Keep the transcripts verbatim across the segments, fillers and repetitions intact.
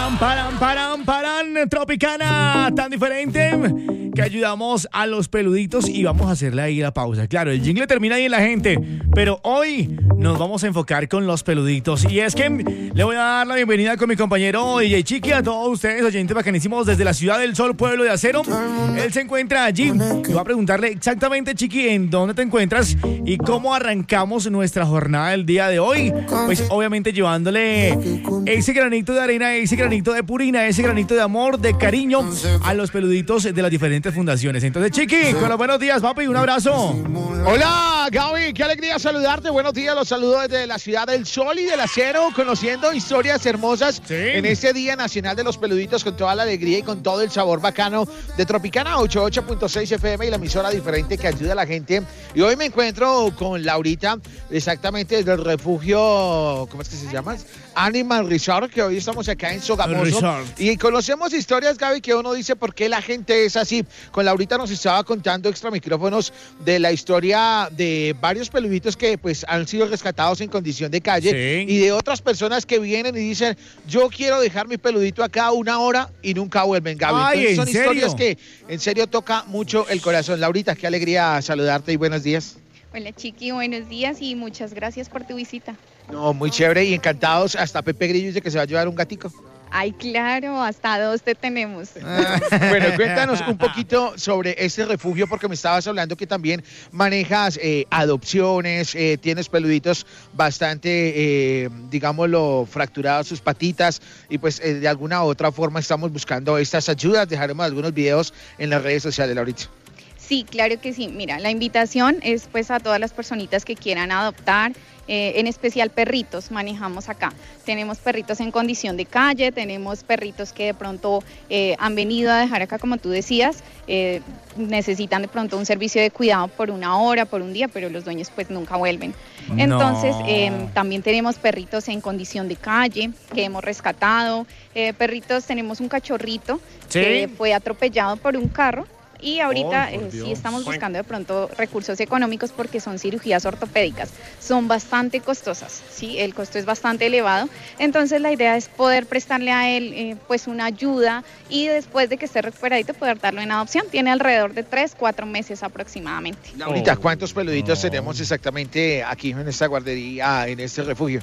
Paran, paran, paran, paran, Tropicana, tan diferente que ayudamos a los peluditos y vamos a hacerle ahí la pausa. Claro, el jingle termina ahí en la gente, pero hoy nos vamos a enfocar con los peluditos. Y es que le voy a dar la bienvenida con mi compañero D J Chiqui a todos ustedes, oyentes bacanísimos desde la Ciudad del Sol, pueblo de acero. Él se encuentra allí. Y voy a preguntarle exactamente, Chiqui, en dónde te encuentras y cómo arrancamos nuestra jornada del día de hoy. Pues obviamente llevándole ese granito de arena, ese granito de purina, ese granito de amor, de cariño a los peluditos de las diferentes fundaciones. Entonces, Chiqui, con los buenos días, papi, un abrazo. Hola, Gaby, qué alegría saludarte. Buenos días, los saludo desde la Ciudad del Sol y del Acero, conociendo historias hermosas sí. en este Día Nacional de los Peluditos, con toda la alegría y con todo el sabor bacano de Tropicana ochenta y ocho punto seis F M y la emisora diferente que ayuda a la gente. Y hoy me encuentro con Laurita, exactamente desde el refugio, ¿cómo es que se llama? Animal Resort, que hoy estamos acá en Sogamoso. Y conocemos historias, Gaby, que uno dice por qué la gente es así. Con Laurita nos estaba contando extra micrófonos de la historia de varios peluditos que pues han sido rescatados en condición de calle sí. y de otras personas que vienen y dicen, yo quiero dejar mi peludito acá una hora y nunca vuelven, Gaby. Ay, Entonces, son ¿en serio? historias que en serio toca mucho el corazón. Laurita, qué alegría saludarte y buenos días. Hola, Chiqui, buenos días y muchas gracias por tu visita. No, muy chévere y encantados. Hasta Pepe Grillo dice que se va a llevar un gatico. Ay, claro, hasta dos te tenemos. Bueno, cuéntanos un poquito sobre este refugio, porque me estabas hablando que también manejas eh, adopciones, eh, tienes peluditos bastante, eh, digámoslo, fracturados sus patitas, y pues eh, de alguna u otra forma estamos buscando estas ayudas. Dejaremos algunos videos en las redes sociales, Laurita. Sí, claro que sí. Mira, la invitación es pues a todas las personitas que quieran adoptar, eh, en especial perritos manejamos acá. Tenemos perritos en condición de calle, tenemos perritos que de pronto eh, han venido a dejar acá, como tú decías, eh, necesitan de pronto un servicio de cuidado por una hora, por un día, pero los dueños pues nunca vuelven. No. Entonces eh, también tenemos perritos en condición de calle que hemos rescatado, eh, perritos, tenemos un cachorrito ¿Sí? que fue atropellado por un carro. Y ahorita oh, eh, sí estamos buscando de pronto recursos económicos porque son cirugías ortopédicas, son bastante costosas, ¿sí? El costo es bastante elevado, entonces la idea es poder prestarle a él eh, pues una ayuda y después de que esté recuperadito poder darlo en adopción. Tiene alrededor de tres, cuatro meses aproximadamente. Laurita, ¿cuántos peluditos oh. tenemos exactamente aquí en esta guardería, en este refugio?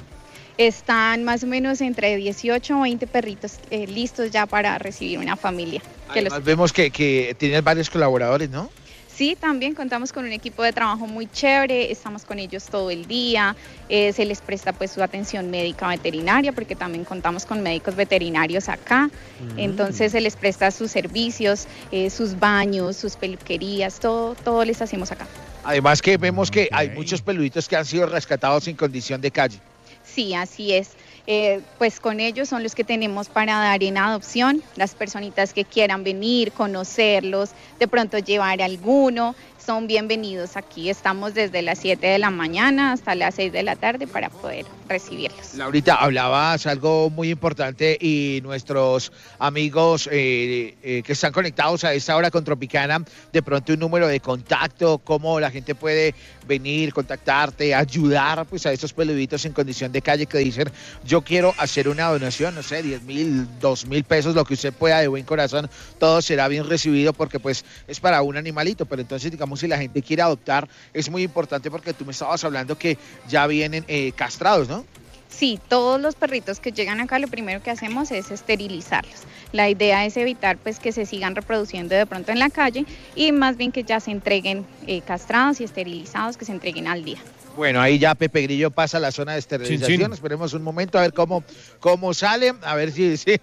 Están más o menos entre dieciocho o veinte perritos eh, listos ya para recibir una familia. Que los... Vemos que, que tienen varios colaboradores, ¿no? Sí, también contamos con un equipo de trabajo muy chévere, estamos con ellos todo el día, eh, se les presta pues su atención médica veterinaria porque también contamos con médicos veterinarios acá, mm. entonces se les presta sus servicios, eh, sus baños, sus peluquerías, todo, todo les hacemos acá. Además que vemos que okay. hay muchos peluditos que han sido rescatados en condición de calle. Sí, así es. Eh, pues con ellos son los que tenemos para dar en adopción, las personitas que quieran venir, conocerlos, de pronto llevar alguno, son bienvenidos aquí. Estamos desde las siete de la mañana hasta las seis de la tarde para poder recibirlos. Laurita, hablabas algo muy importante y nuestros amigos eh, eh, que están conectados a esta hora con Tropicana, de pronto un número de contacto, cómo la gente puede venir, contactarte, ayudar pues a estos peluditos en condición de calle que dicen, yo quiero hacer una donación, no sé, diez mil, dos mil pesos, lo que usted pueda de buen corazón, todo será bien recibido porque pues es para un animalito, pero entonces digamos si la gente quiere adoptar es muy importante porque tú me estabas hablando que ya vienen eh, castrados, ¿no? Sí, todos los perritos que llegan acá lo primero que hacemos es esterilizarlos. La idea es evitar pues que se sigan reproduciendo de pronto en la calle y más bien que ya se entreguen eh, castrados y esterilizados, que se entreguen al día. Bueno, ahí ya Pepe Grillo pasa a la zona de esterilización. Chin, chin. Esperemos un momento a ver cómo, cómo sale, a ver si, si,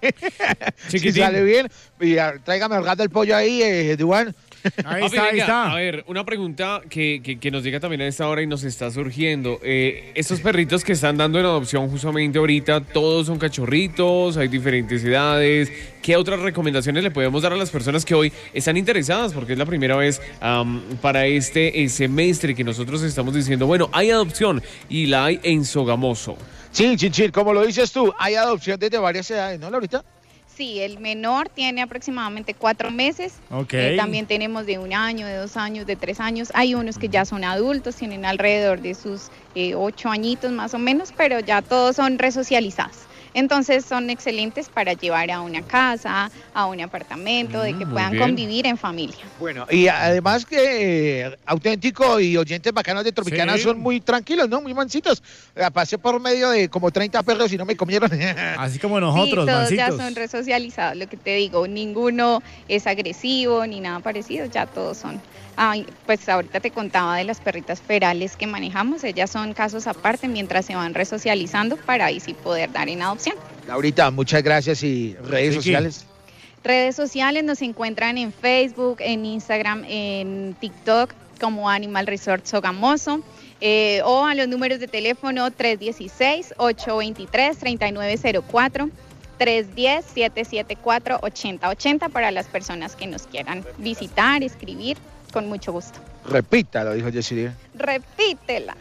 si sale bien. Y a, tráigame el gato del pollo ahí, eh, Duan. Ahí está, ahí está. A ver, una pregunta que, que, que nos llega también a esta hora y nos está surgiendo. Eh, estos perritos que están dando en adopción justamente ahorita, ¿todos son cachorritos? ¿Hay diferentes edades? ¿Qué otras recomendaciones le podemos dar a las personas que hoy están interesadas? Porque es la primera vez um, para este eh, semestre que nosotros estamos diciendo, bueno, hay adopción y la hay en Sogamoso. Sí, Chinchín, como lo dices tú, hay adopción desde varias edades, ¿no, Laurita? Sí, el menor tiene aproximadamente cuatro meses. Okay. Eh, también tenemos de un año, de dos años, de tres años. Hay unos que ya son adultos, tienen alrededor de sus eh, ocho añitos más o menos, pero ya todos son resocializados. Entonces son excelentes para llevar a una casa, a un apartamento, de que muy puedan bien. convivir en familia. Bueno, y además que eh, Auténtico y oyentes bacanos de Tropicana Sí. son muy tranquilos, ¿no? Muy mansitos. Eh, Pasé por medio de como treinta perros y no me comieron. Así como nosotros, sí, todos ya mancitos. son resocializados, lo que te digo, ninguno es agresivo ni nada parecido, ya todos son. Ay, pues ahorita te contaba de las perritas ferales que manejamos, ellas son casos aparte mientras se van resocializando para ahí sí poder dar en adopción. Laurita, muchas gracias y redes Chiqui. sociales. Redes sociales nos encuentran en Facebook, en Instagram, en TikTok como Animal Resort Sogamoso. Eh, o a los números de teléfono tres uno seis, ocho dos tres, tres nueve cero cuatro, tres uno cero, siete siete cuatro, ocho cero ocho cero para las personas que nos quieran visitar, escribir, con mucho gusto. Repita, lo dijo Yesirina. Repítela.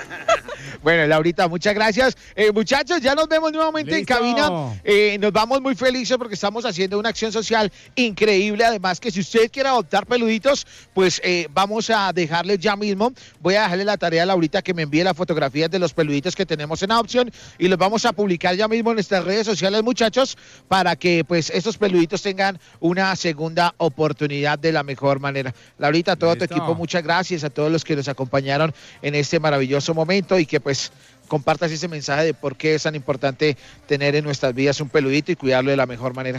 Bueno, Laurita, muchas gracias. Eh, muchachos, ya nos vemos nuevamente Listo. en cabina. Eh, nos vamos muy felices porque estamos haciendo una acción social increíble. Además que si usted quiere adoptar peluditos, pues eh, vamos a dejarle ya mismo. Voy a dejarle la tarea a Laurita que me envíe las fotografías de los peluditos que tenemos en adopción y los vamos a publicar ya mismo en nuestras redes sociales, muchachos, para que pues estos peluditos tengan una segunda oportunidad de la mejor manera. Laurita, a todo Listo. tu equipo, muchas gracias a todos los que nos acompañaron en este maravilloso momento y que pues compartas ese mensaje de por qué es tan importante tener en nuestras vidas un peludito y cuidarlo de la mejor manera.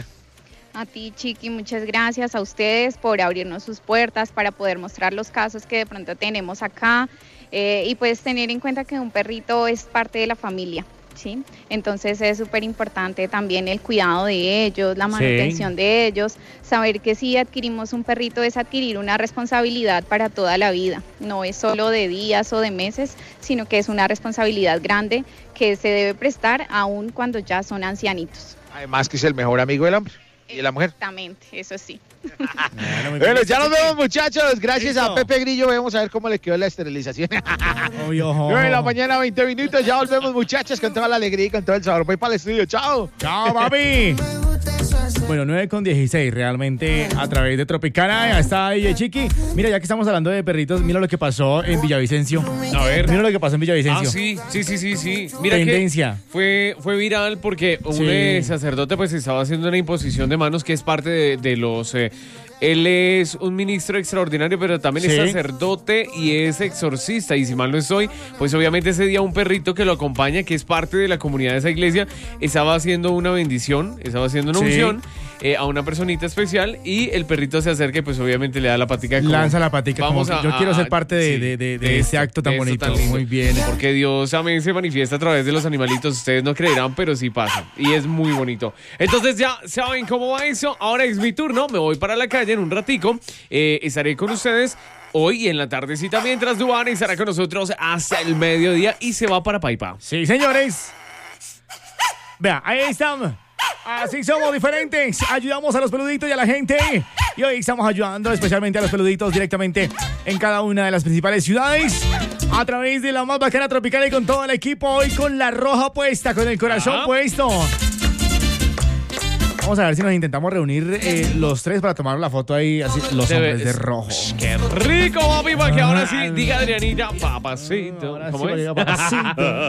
A ti, Chiqui, muchas gracias a ustedes por abrirnos sus puertas para poder mostrar los casos que de pronto tenemos acá eh, y pues tener en cuenta que un perrito es parte de la familia, ¿sí? Entonces es súper importante también el cuidado de ellos, la manutención Sí. de ellos, saber que si adquirimos un perrito es adquirir una responsabilidad para toda la vida, no es solo de días o de meses, sino que es una responsabilidad grande que se debe prestar aún cuando ya son ancianitos. Además que es el mejor amigo del hombre y de la mujer. Exactamente, eso sí. Bueno, muy Bueno, bien. ya nos vemos, muchachos. Gracias Listo. a Pepe Grillo. Vamos a ver cómo le quedó la esterilización. Obvio. nueve de la mañana, veinte minutos. Ya volvemos, muchachos, con toda la alegría y con todo el sabor. Voy para el estudio. Chao. Chao, papi. Bueno, nueve con dieciséis, realmente a través de Tropicana. Ya está ahí, Chiqui. Mira, ya que estamos hablando de perritos, mira lo que pasó en Villavicencio. A ver. Mira lo que pasó en Villavicencio. Ah, sí, sí, sí, sí, sí. Mira Tendencia. que fue, fue viral porque un Sí. eh, sacerdote pues estaba haciendo una imposición de manos que es parte de, de los... eh, él es un ministro extraordinario, pero también Sí. es sacerdote y es exorcista. Y si mal no estoy, pues obviamente ese día un perrito que lo acompaña, que es parte de la comunidad de esa iglesia, estaba haciendo una bendición, estaba haciendo una Sí. unción eh, a una personita especial y el perrito se acerca y pues obviamente le da la patica. como, Lanza la patica. Como vamos que a- yo quiero a- ser parte de, sí, de, de, de de este esto, acto tan de esto bonito. tan lindo. Muy bien. Porque Dios amén se manifiesta a través de los animalitos. Ustedes no creerán, pero sí pasa. Y es muy bonito. Entonces ya saben cómo va eso. Ahora es mi turno. Me voy para la calle en un ratico. Eh, estaré con ustedes hoy y en la tardecita mientras Duane estará con nosotros hasta el mediodía y se va para Paipa. Sí, señores. Vea, ahí están. Así somos diferentes. Ayudamos a los peluditos y a la gente. Y hoy estamos ayudando especialmente a los peluditos directamente en cada una de las principales ciudades. A través de la más bacana tropical y con todo el equipo. Hoy con la roja puesta, con el corazón Ajá. puesto. Vamos a ver si nos intentamos reunir eh, los tres para tomar la foto ahí, así, los Se ve- hombres de rojo. ¡Qué rico, papi! Para que ahora sí diga Adrianita, papacito. Ahora sí, ¿Cómo porque es? diga, papacito.